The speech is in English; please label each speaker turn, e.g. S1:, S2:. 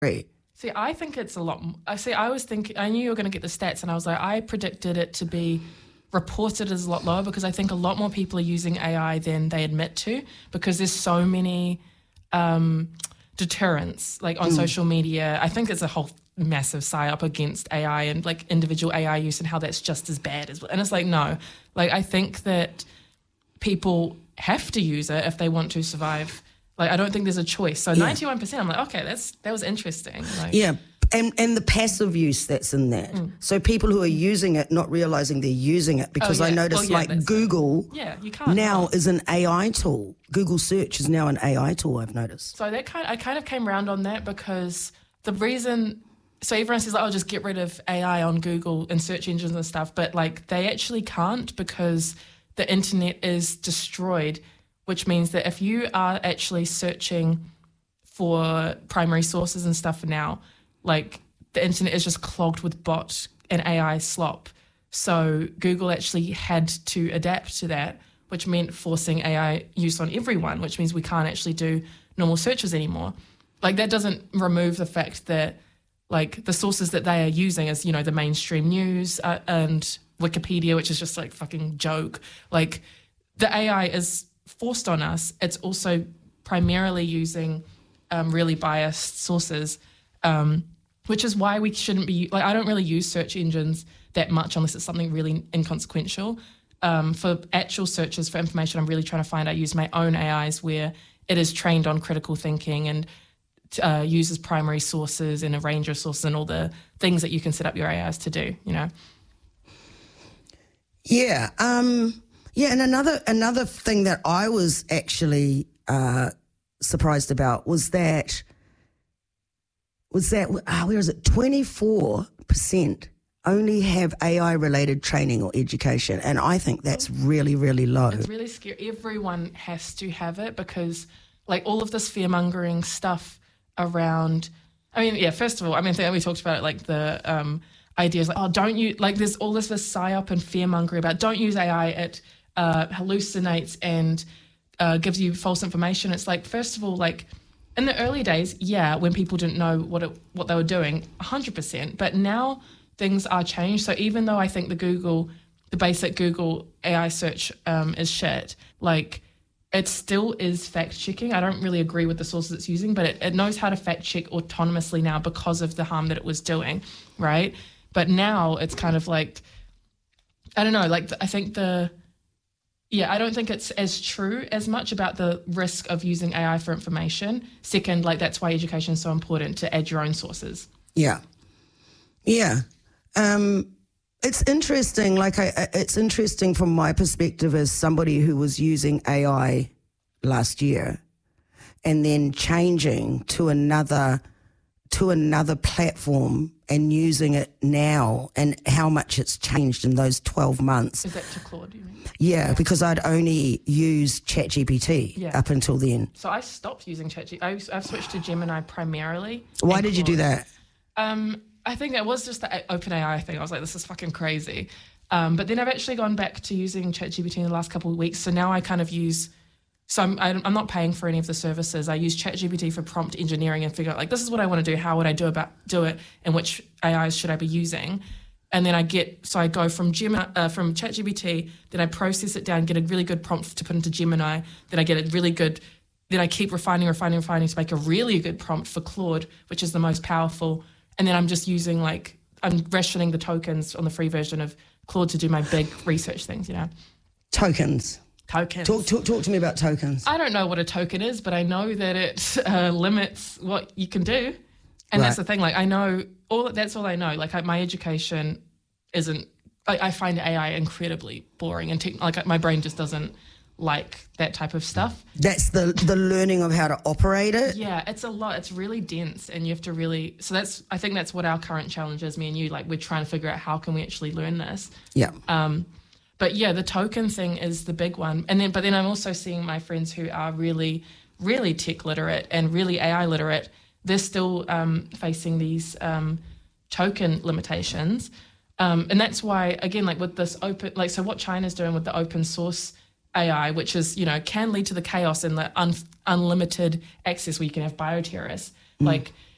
S1: See, I think it's a lot. I was thinking, I knew you were going to get the stats, and I was like, I predicted it to be reported as a lot lower because I think a lot more people are using AI than they admit to because there's so many deterrents like on social media. I think it's a whole massive psyop against AI and like individual AI use and how that's just as bad as well. And it's like, no, like I think that people have to use it if they want to survive. Like, I don't think there's a choice. So 91%, I'm like, okay, that was interesting. Like,
S2: yeah, and the passive use that's in that. So people who are using it, not realizing they're using it, because I noticed Google
S1: you can't
S2: now is an AI tool. Google search is now an AI tool, I've noticed.
S1: So I kind of came around on that because the reason... So everyone says, like, oh, just get rid of AI on Google and search engines and stuff. But, like, they actually can't because the internet is destroyed, which means that if you are actually searching for primary sources and stuff now, like, the internet is just clogged with bot and AI slop. So Google actually had to adapt to that, which meant forcing AI use on everyone, which means we can't actually do normal searches anymore. Like, that doesn't remove the fact that, like, the sources that they are using is, you know, the mainstream news and Wikipedia, which is just like fucking joke. Like, the AI is forced on us. It's also primarily using really biased sources, which is why we shouldn't be, like, I don't really use search engines that much unless it's something really inconsequential. For actual searches for information I'm really trying to find, I use my own AIs where it is trained on critical thinking and uses primary sources and a range of sources and all the things that you can set up your AIs to do, you know?
S2: Yeah. And another thing that I was actually surprised about was that where is it? 24% only have AI-related training or education, and I think that's really, really low.
S1: It's really scary. Everyone has to have it because, like, all of this fear-mongering stuff around, I mean, yeah, first of all, I mean, I think we talked about it, like the ideas like, oh, don't you, like, there's all this psyop and fear-mongering about don't use AI, it hallucinates and gives you false information. It's like, first of all, like, in the early days, yeah, when people didn't know what they were doing, 100%, but now things are changed. So even though I think the basic Google AI search is shit, like, it still is fact-checking. I don't really agree with the sources it's using, but it knows how to fact-check autonomously now because of the harm that it was doing, right? But now it's kind of like, I don't know, like, I think I don't think it's as true as much about the risk of using AI for information. Second, like, that's why education is so important, to add your own sources.
S2: Yeah. Yeah. It's interesting, it's interesting from my perspective as somebody who was using AI last year and then changing to another platform and using it now, and how much it's changed in those 12 months.
S1: Is that to Claude, you mean?
S2: Yeah, because I'd only used ChatGPT up until then.
S1: So I stopped using ChatGPT. I've switched to Gemini primarily.
S2: Why did you do that?
S1: I think it was just the OpenAI thing. I was like, this is fucking crazy. But then I've actually gone back to using ChatGPT in the last couple of weeks. So now I kind of use, so I'm not paying for any of the services. I use ChatGPT for prompt engineering and figure out, like, this is what I want to do. How would I do it? And which AIs should I be using? And then I go from ChatGPT, then I process it down, get a really good prompt to put into Gemini. Then I get a really good, then I keep refining to make a really good prompt for Claude, which is the most powerful. And then I'm just using, like, I'm rationing the tokens on the free version of Claude to do my big research things, you know.
S2: Tokens. Talk to me about tokens.
S1: I don't know what a token is, but I know that it limits what you can do. And that's the thing. Like, I know that's all I know. Like, my education isn't, like, I find AI incredibly boring and like, my brain just doesn't like that type of stuff.
S2: That's the learning of how to operate it.
S1: Yeah, it's a lot. It's really dense, and you have to really. So I think that's what our current challenge is. Me and you, like, we're trying to figure out how can we actually learn this.
S2: Yeah.
S1: But yeah, the token thing is the big one, but then I'm also seeing my friends who are really, really tech literate and really AI literate. They're still facing these token limitations, and that's why, again, like, with this open, like, so what China's doing with the open source AI, which is, you know, can lead to the chaos and the unlimited access where you can have bioterrorists. Like,